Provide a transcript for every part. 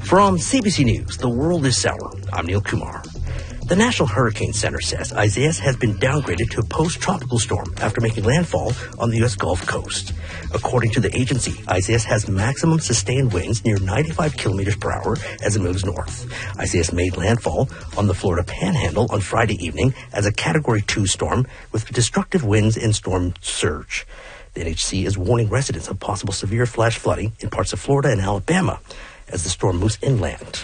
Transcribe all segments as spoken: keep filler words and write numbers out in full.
From C B C News, the world is sour. I'm Neil Kumar. The National Hurricane Center says Isaias has been downgraded to a post-tropical storm after making landfall on the U S Gulf Coast. According to the agency, Isaias has maximum sustained winds near ninety-five kilometers per hour as it moves north. Isaias made landfall on the Florida Panhandle on Friday evening as a Category two storm with destructive winds and storm surge. The N H C is warning residents of possible severe flash flooding in parts of Florida and Alabama as the storm moves inland.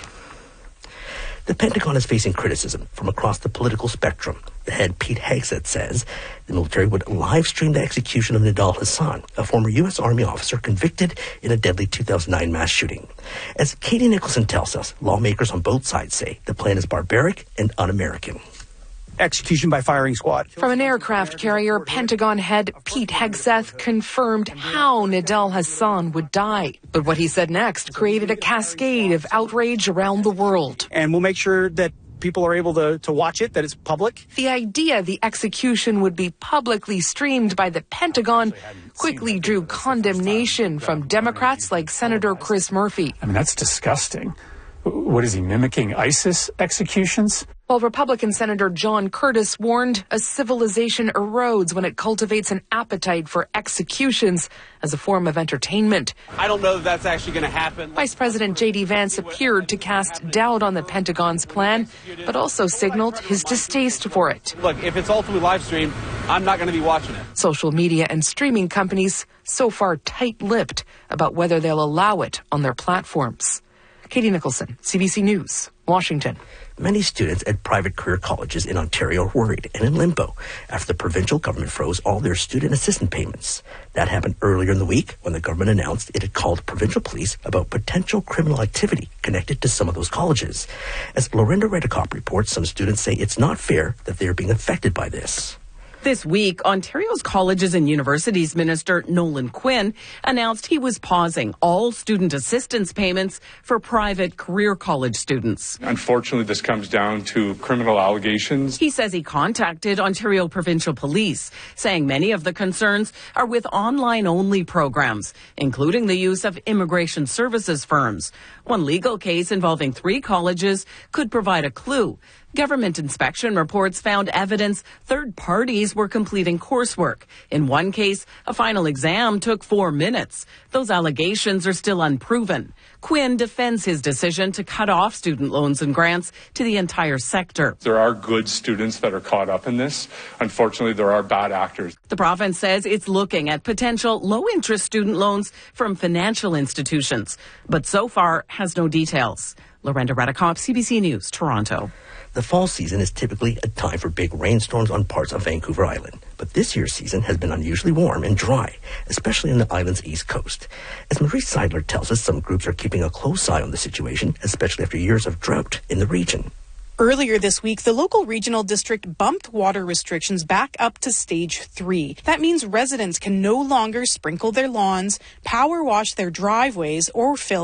The Pentagon is facing criticism from across the political spectrum. The head, Pete Hegseth, says the military would live stream the execution of Nidal Hasan, a former U S Army officer convicted in a deadly two thousand nine mass shooting. As Katie Nicholson tells us, lawmakers on both sides say the plan is barbaric and un-American. Execution by firing squad. From an aircraft carrier, Pentagon head Pete Hegseth confirmed how Nidal Hasan would die. But what he said next created a cascade of outrage around the world. And we'll make sure that people are able to, to watch it, that it's public. The idea the execution would be publicly streamed by the Pentagon quickly drew condemnation from Democrats like Senator Chris Murphy. I mean, that's disgusting. What is he, mimicking ISIS executions? While Republican Senator John Curtis warned a civilization erodes when it cultivates an appetite for executions as a form of entertainment. I don't know that that's actually going to happen. Vice President J D Vance appeared to cast doubt on the Pentagon's plan, but also signaled his distaste for it. Look, if it's ultimately live streamed, I'm not going to be watching it. Social media and streaming companies so far tight-lipped about whether they'll allow it on their platforms. Katie Nicholson, C B C News, Washington. Many students at private career colleges in Ontario are worried and in limbo after the provincial government froze all their student assistance payments. That happened earlier in the week when the government announced it had called provincial police about potential criminal activity connected to some of those colleges. As Lorinda Redekop reports, some students say it's not fair that they are being affected by this. This week, Ontario's Colleges and Universities Minister Nolan Quinn announced he was pausing all student assistance payments for private career college students. Unfortunately, this comes down to criminal allegations. He says he contacted Ontario Provincial Police, saying many of the concerns are with online-only programs, including the use of immigration services firms. One legal case involving three colleges could provide a clue. Government inspection reports found evidence third parties were completing coursework. In one case, a final exam took four minutes. Those allegations are still unproven. Quinn defends his decision to cut off student loans and grants to the entire sector. There are good students that are caught up in this. Unfortunately, there are bad actors. The province says it's looking at potential low-interest student loans from financial institutions, but so far has no details. Lorinda Redekop, C B C News, Toronto. The fall season is typically a time for big rainstorms on parts of Vancouver Island. But this year's season has been unusually warm and dry, especially on the island's east coast. As Marie Seidler tells us, some groups are keeping a close eye on the situation, especially after years of drought in the region. Earlier this week, the local regional district bumped water restrictions back up to stage three. That means residents can no longer sprinkle their lawns, power wash their driveways, or fill